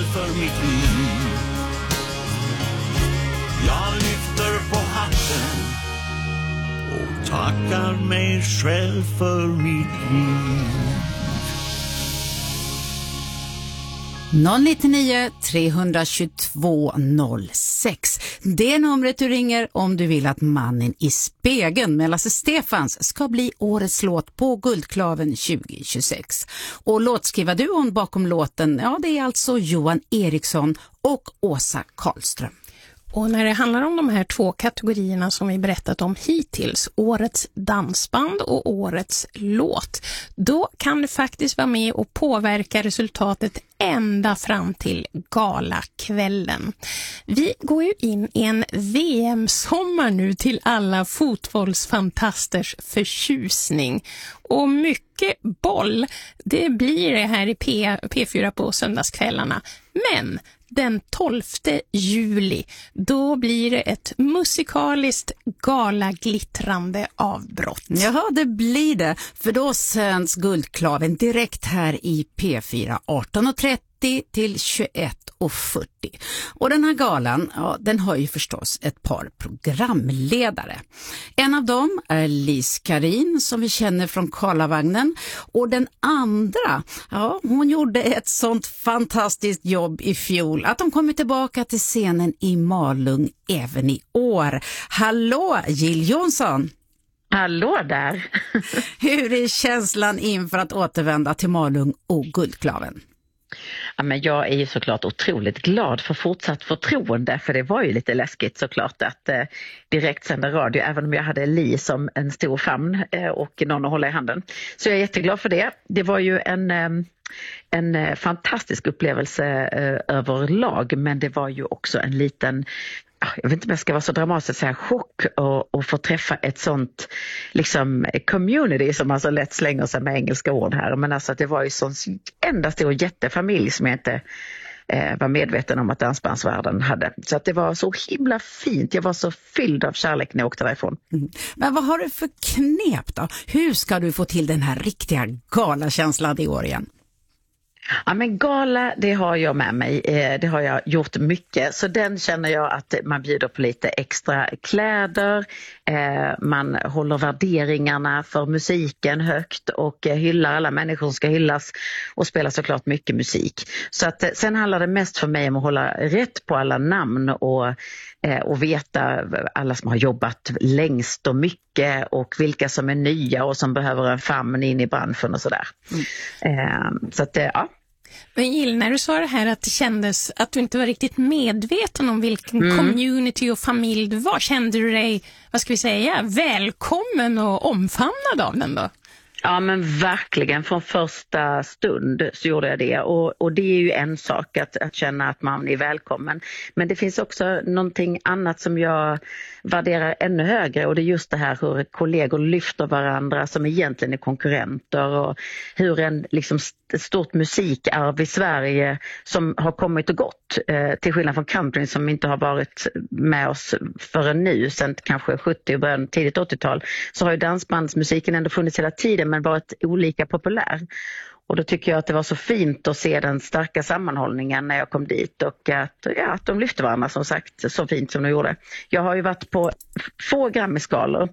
för mitt liv. Jag lyfter på hatten och tackar mig själv för mitt liv. 099 322 06. Det numret du ringer om du vill att Mannen i spegeln med Lasse Stefans ska bli årets låt på Guldklaven 2026. Och låtskrivarduon bakom låten, ja, det är alltså Johan Eriksson och Åsa Karlström. Och när det handlar om de här två kategorierna som vi berättat om hittills, årets dansband och årets låt, då kan du faktiskt vara med och påverka resultatet ända fram till galakvällen. Vi går ju in i en VM-sommar nu till alla fotbollsfantasters förtjusning. Och mycket boll, det blir det här i P4 på söndagskvällarna. Men den 12 juli, då blir det ett musikaliskt galaglittrande avbrott. Jaha, det blir det. För då sänds Guldklaven direkt här i P4 18:30 till 21:40. Och den här galan, ja, den har ju förstås ett par programledare. En av dem är Lis Karin som vi känner från Karlavagnen. Och den andra, ja, hon gjorde ett sånt fantastiskt jobb i fjol att de kommer tillbaka till scenen i Malung även i år. Hallå, Jill Johnson! Hallå där! Hur är känslan inför att återvända till Malung och Guldklaven? Ja, men jag är ju såklart otroligt glad för fortsatt förtroende, för det var ju lite läskigt såklart att direkt sända radio, även om jag hade Li som en stor famn och någon att hålla i handen. Så jag är jätteglad för det. Det var ju en fantastisk upplevelse överlag, men det var ju också en liten, jag vet inte om jag ska vara så dramatisk, så här chock och få träffa ett sånt liksom community som man så lätt slänger sig med engelska ord här. Men alltså att det var ju sån enda stor jättefamilj som jag inte var medveten om att dansbandsvärlden hade. Så att det var så himla fint. Jag var så fylld av kärlek när jag åkte därifrån. Mm. Men vad har du för knep då? Hur ska du få till den här riktiga galakänslan i år igen? Ja, men gala, det har jag med mig. Det har jag gjort mycket. Så den känner jag att man bjuder på lite extra kläder. Man håller värderingarna för musiken högt och hyllar alla människor som ska hyllas och spelar såklart mycket musik. Så att sen handlar det mest för mig om att hålla rätt på alla namn och veta alla som har jobbat längst och mycket och vilka som är nya och som behöver en famn in i branschen och sådär. Så att ja. Men Jill, när du sa det här att det kändes att du inte var riktigt medveten om vilken community och familj du var, kände du dig, vad ska vi säga, välkommen och omfamnad av den då? Ja, men verkligen från första stund så gjorde jag det, och det är ju en sak att känna att man är välkommen, men det finns också någonting annat som jag värderar ännu högre, och det är just det här hur kollegor lyfter varandra som egentligen är konkurrenter, och hur en liksom stort musikarv i Sverige som har kommit och gått, till skillnad från countryn som inte har varit med oss förrän nu, sen kanske 70 och början tidigt 80-tal, så har ju dansbandsmusiken ändå funnits hela tiden men varit olika populär. Och då tycker jag att det var så fint att se den starka sammanhållningen när jag kom dit, och att de lyfte varandra som sagt så fint som de gjorde. Jag har ju varit på få Grammy-skalor